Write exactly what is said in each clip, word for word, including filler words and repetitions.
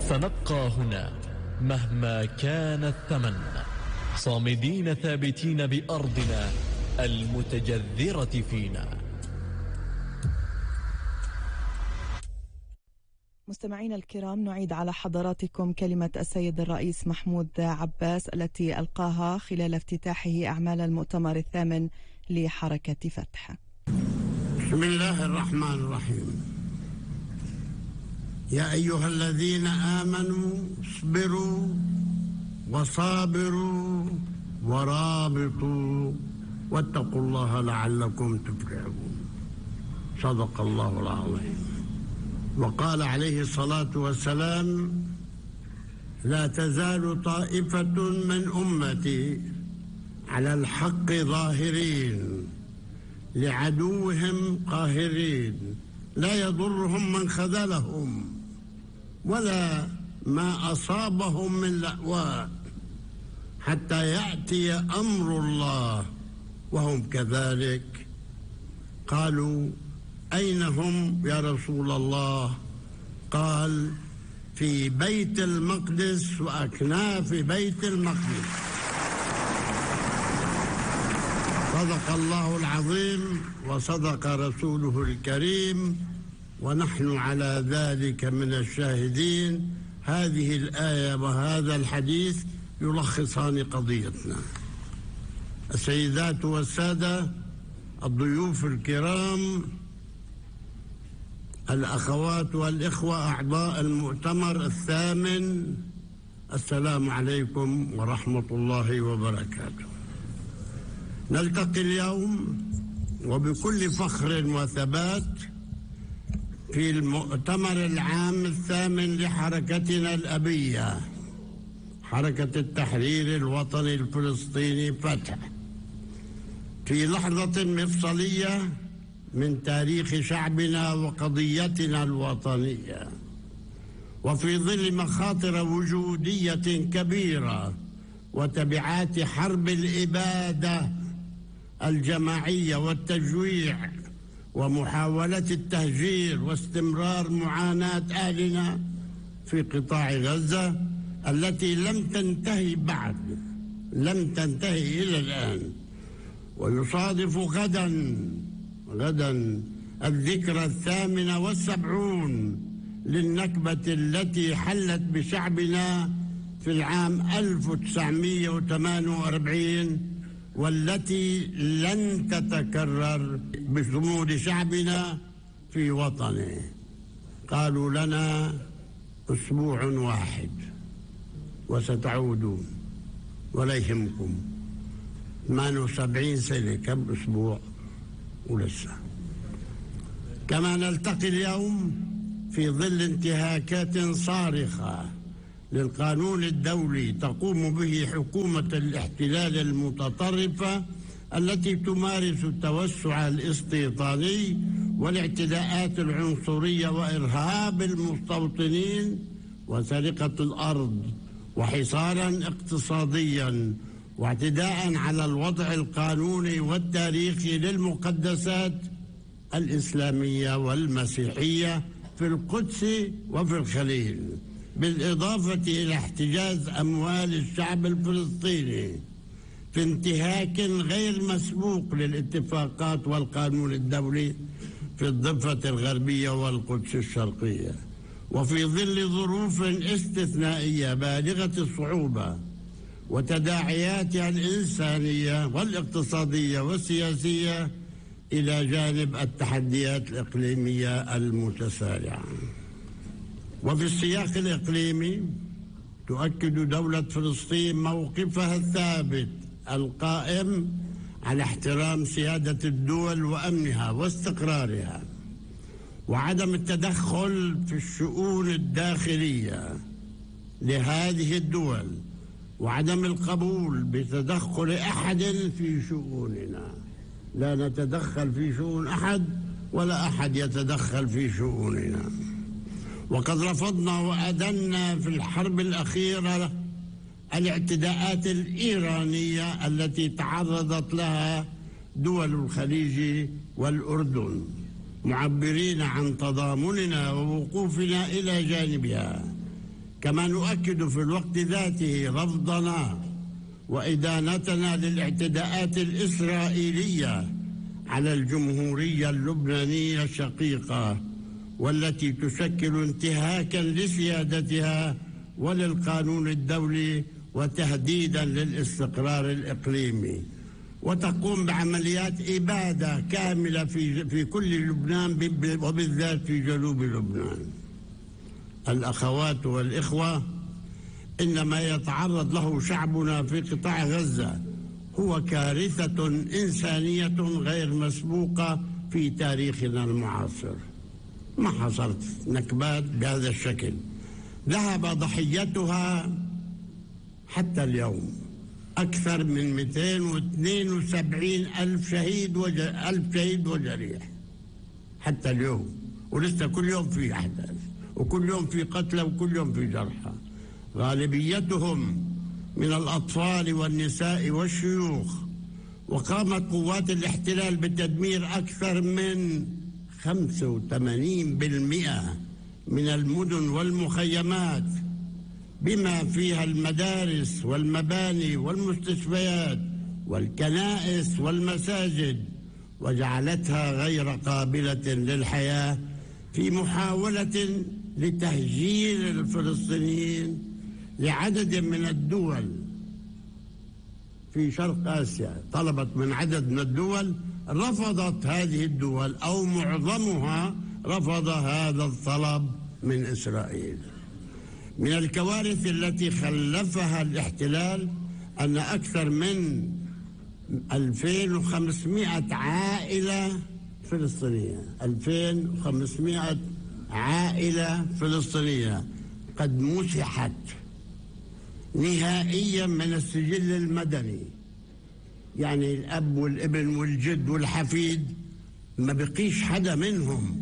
سنبقى هنا مهما كان الثمن، صامدين ثابتين بأرضنا المتجذرة فينا. مستمعينا الكرام، نعيد على حضراتكم كلمة السيد الرئيس محمود عباس التي ألقاها خلال افتتاحه أعمال المؤتمر الثامن لحركة فتح. بسم الله الرحمن الرحيم. يا أيها الذين آمنوا اصبروا وصابروا ورابطوا واتقوا الله لعلكم تفلحون. صدق الله العظيم. وقال عليه الصلاة والسلام: لا تزال طائفة من أمتي على الحق ظاهرين لعدوهم قاهرين لا يضرهم من خذلهم ولا ما أصابهم من لأواء حتى يأتي أمر الله وهم كذلك. قالوا: أين هم يا رسول الله؟ قال: في بيت المقدس وأكناف بيت المقدس. صدق الله العظيم وصدق رسوله الكريم، ونحن على ذلك من الشاهدين. هذه الآية وهذا الحديث يلخصان قضيتنا. السيدات والسادة، الضيوف الكرام، الأخوات والإخوة أعضاء المؤتمر الثامن، السلام عليكم ورحمة الله وبركاته. نلتقي اليوم وبكل فخر وثبات في المؤتمر العام الثامن لحركتنا الأبية، حركة التحرير الوطني الفلسطيني فتح، في لحظة مفصلية من تاريخ شعبنا وقضيتنا الوطنية، وفي ظل مخاطر وجودية كبيرة وتبعات حرب الإبادة الجماعية والتجويع ومحاولة التهجير واستمرار معاناة أهلنا في قطاع غزة التي لم تنتهي بعد، لم تنتهي إلى الآن. ويصادف غدا غدا الذكرى الثامنة والسبعون للنكبة التي حلت بشعبنا في العام ألف وتسعمائة وثمانية وأربعين، والتي لن تتكرر بصمود شعبنا في وطنه. قالوا لنا أسبوع واحد وستعودون، ولا يهمكم. ثمانية وسبعين سنة، كم أسبوع ولسه. كما نلتقي اليوم في ظل انتهاكات صارخة للقانون الدولي تقوم به حكومة الاحتلال المتطرفة التي تمارس التوسع الاستيطاني والاعتداءات العنصرية وإرهاب المستوطنين وسرقة الأرض وحصارا اقتصاديا واعتداء على الوضع القانوني والتاريخي للمقدسات الإسلامية والمسيحية في القدس وفي الخليل، بالإضافة إلى احتجاز أموال الشعب الفلسطيني في انتهاك غير مسبوق للاتفاقات والقانون الدولي في الضفة الغربية والقدس الشرقية، وفي ظل ظروف استثنائية بالغة الصعوبة وتداعياتها الإنسانية والاقتصادية والسياسية، إلى جانب التحديات الإقليمية المتسارعة. وفي السياق الإقليمي تؤكد دولة فلسطين موقفها الثابت القائم على احترام سيادة الدول وأمنها واستقرارها، وعدم التدخل في الشؤون الداخلية لهذه الدول، وعدم القبول بتدخل أحد في شؤوننا. لا نتدخل في شؤون أحد ولا أحد يتدخل في شؤوننا. وقد رفضنا وأدنا في الحرب الأخيرة الاعتداءات الإيرانية التي تعرضت لها دول الخليج والأردن، معبرين عن تضامننا ووقوفنا إلى جانبها كما نؤكد في الوقت ذاته رفضنا وإدانتنا للاعتداءات الإسرائيلية على الجمهورية اللبنانية الشقيقة، والتي تشكل انتهاكا لسيادتها وللقانون الدولي وتهديدا للاستقرار الإقليمي، وتقوم بعمليات إبادة كاملة في في كل لبنان وبالذات في جنوب لبنان. الأخوات والإخوة، إن ما يتعرض له شعبنا في قطاع غزة هو كارثة إنسانية غير مسبوقة في تاريخنا المعاصر. ما حصلت نكبات بهذا الشكل ذهب ضحيتها حتى اليوم أكثر من مئتين واثنين وسبعين ألف شهيد وج... ألف شهيد وجريح حتى اليوم، ولسه كل يوم في أحداث وكل يوم في قتلى وكل يوم في جرحى، غالبيتهم من الأطفال والنساء والشيوخ. وقامت قوات الاحتلال بتدمير أكثر من خمسة وثمانين بالمئة من المدن والمخيمات، بما فيها المدارس والمباني والمستشفيات والكنائس والمساجد، وجعلتها غير قابلة للحياة في محاولة لتهجير الفلسطينيين لعدد من الدول في شرق آسيا. طلبت من عدد من الدول، رفضت هذه الدول أو معظمها رفض هذا الطلب من إسرائيل. من الكوارث التي خلفها الاحتلال أن أكثر من ألفين وخمسمائة عائلة فلسطينية ألفين وخمسمائة عائلة فلسطينية قد مسحت نهائيا من السجل المدني، يعني الأب والابن والجد والحفيد ما بقيش حدا منهم.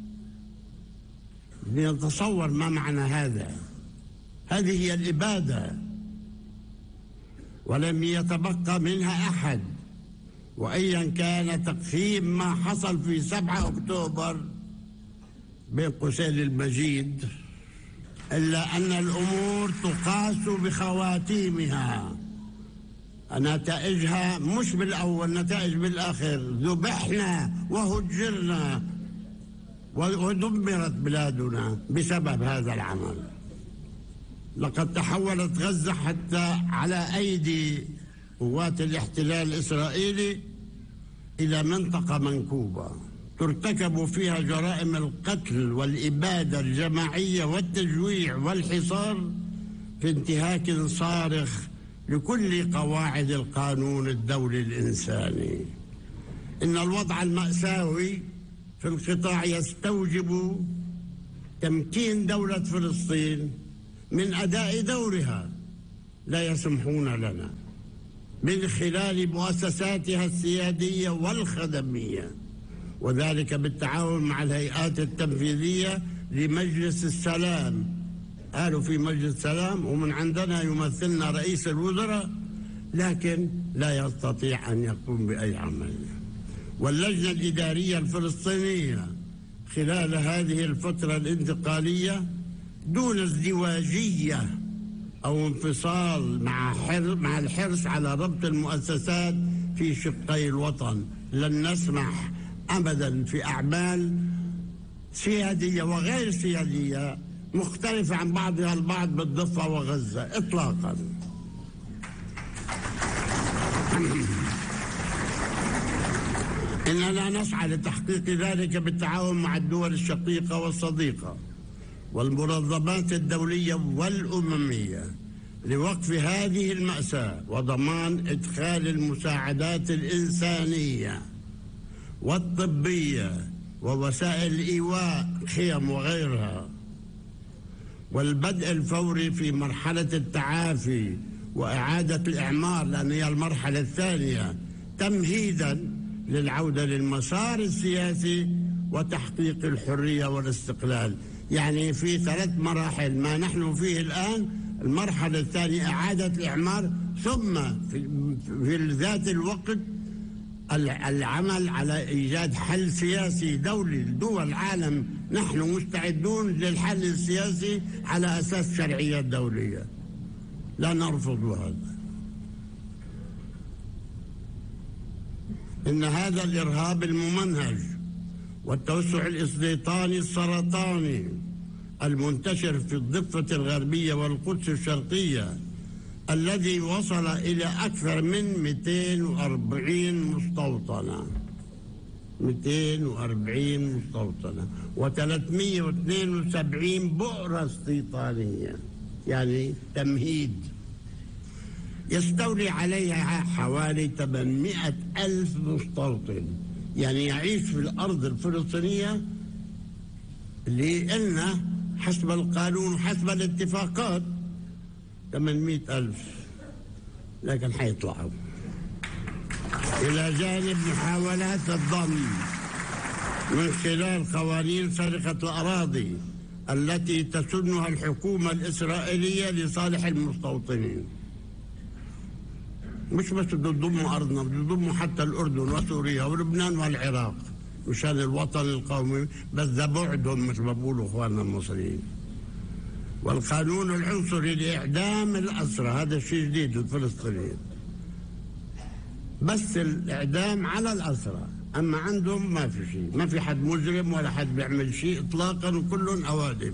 لنتصور ما معنى هذا. هذه هي الإبادة، ولم يتبقى منها أحد. وأيا كان تقسيم ما حصل في سبعة أكتوبر بين قوسين المجيد، إلا أن الأمور تقاس بخواتيمها، نتائجها مش بالأول، نتائج بالآخر. ذبحنا وهجرنا ودمرت بلادنا بسبب هذا العمل. لقد تحولت غزة حتى على أيدي قوات الاحتلال الإسرائيلي إلى منطقة منكوبة ترتكب فيها جرائم القتل والإبادة الجماعية والتجويع والحصار في انتهاك صارخ لكل قواعد القانون الدولي الإنساني. إن الوضع المأساوي في القطاع يستوجب تمكين دولة فلسطين من أداء دورها، لا يسمحون لنا، من خلال مؤسساتها السيادية والخدمية، وذلك بالتعاون مع الهيئات التنفيذية لمجلس السلام. قالوا في مجلس السلام ومن عندنا يمثلنا رئيس الوزراء، لكن لا يستطيع أن يقوم بأي عمل. واللجنة الإدارية الفلسطينية خلال هذه الفترة الانتقالية دون ازدواجية أو انفصال مع حر مع الحرص على ربط المؤسسات في شقي الوطن، لن نسمح أبدا في أعمال سيادية وغير سيادية مختلفة عن بعضها البعض بالضفة وغزة إطلاقا. إننا نسعى لتحقيق ذلك بالتعاون مع الدول الشقيقة والصديقة والمنظمات الدولية والأممية لوقف هذه المأساة وضمان إدخال المساعدات الإنسانية والطبية ووسائل الإيواء خيم وغيرها، والبدء الفوري في مرحلة التعافي وإعادة الإعمار، لأن هي المرحلة الثانية، تمهيدا للعودة للمسار السياسي وتحقيق الحرية والاستقلال. يعني في ثلاث مراحل ما نحن فيه الآن. المرحلة الثانية إعادة الإعمار، ثم في, في ذات الوقت العمل على إيجاد حل سياسي دولي لدول العالم. نحن مستعدون للحل السياسي على أساس شرعية دولية، لا نرفض هذا. إن هذا الإرهاب الممنهج والتوسع الاستيطاني السرطاني المنتشر في الضفة الغربية والقدس الشرقية الذي وصل إلى أكثر من مئتين وأربعين مستوطنة مئتين وأربعين مستوطنة وثلاثمئة واثنين وسبعين بؤرة استيطانية، يعني تمهيد، يستولي عليها حوالي ثمانمئة ألف مستوطن، يعني يعيش في الأرض الفلسطينية اللي قلنا حسب القانون وحسب الاتفاقات ثمانمئة ألف، لكن حيطلعوا إلى جانب محاولات الضم من خلال قوانين سرقة الأراضي التي تسنها الحكومة الإسرائيلية لصالح المستوطنين. مش بس بده يضموا أرضنا، بده يضموا حتى الأردن وسوريا ولبنان والعراق مشان الوطن القومي، بس ده بعدهم مثل ما بقولوا إخواننا المصريين. والقانون العنصري لإعدام الأسرى، هذا شيء جديد للفلسطينيين، بس الإعدام على الأسرى، أما عندهم ما في شيء، ما في حد مجرم ولا حد بيعمل شيء إطلاقا، وكلهم أوادم.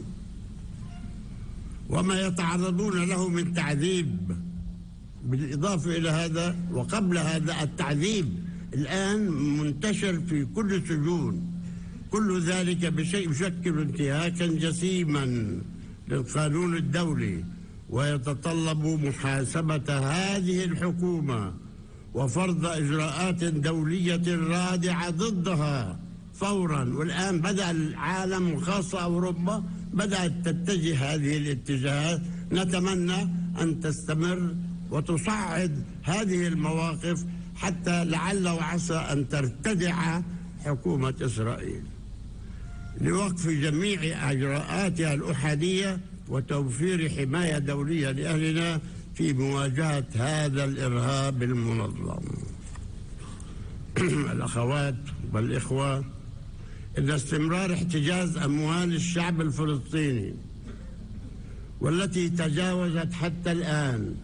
وما يتعرضون له من تعذيب، بالإضافة إلى هذا وقبل هذا التعذيب الآن منتشر في كل السجون، كل ذلك بشيء يشكل انتهاكا جسيما للقانون الدولي، ويتطلب محاسبة هذه الحكومة وفرض إجراءات دولية رادعة ضدها فورا. والآن بدأ العالم وخاصة أوروبا بدأت تتجه هذه الاتجاهات، نتمنى أن تستمر وتصعد هذه المواقف حتى لعل وعسى أن ترتدع حكومة إسرائيل لوقف جميع إجراءاتها الأحادية وتوفير حماية دولية لأهلنا في مواجهة هذا الإرهاب المنظم. الأخوات والإخوة، إن استمرار احتجاز أموال الشعب الفلسطيني والتي تجاوزت حتى الآن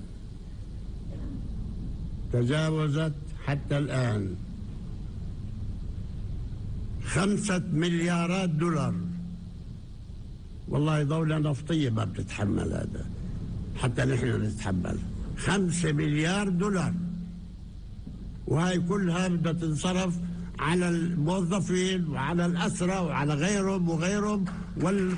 تجاوزت حتى الآن خمسة مليارات دولار، والله دولة نفطية ما بتتحمل هذا، حتى نحن نتحمل خمسة مليار دولار، وهي كلها بدها تنصرف على الموظفين وعلى الأسرى وعلى غيرهم وغيرهم وال...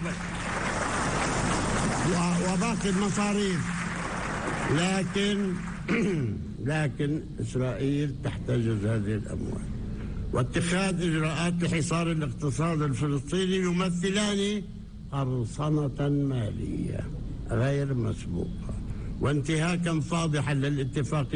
وباقي المصاريف. لكن لكن إسرائيل تحتجز هذه الأموال، واتخاذ إجراءات لحصار الاقتصاد الفلسطيني يمثلان قرصنة مالية غير مسبوقة وانتهاكا فاضحا للاتفاق